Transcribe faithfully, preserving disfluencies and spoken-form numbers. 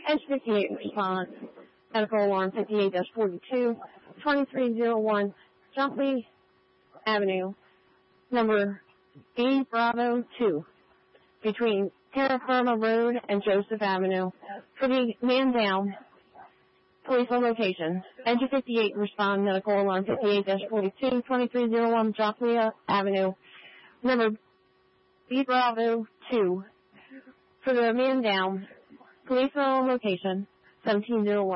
Edge fifty-eight response, medical alarm fifty-eight dash forty-two, twenty-three oh one Jumpley Avenue, number B Bravo two, between Terra Firma Road and Joseph Avenue. For the man down, police on location. Edge fifty-eight respond, medical alarm fifty-eight dash forty-two, twenty-three oh one Jumpley Avenue, number B Bravo two. For the man down, police on location, seventeen oh one.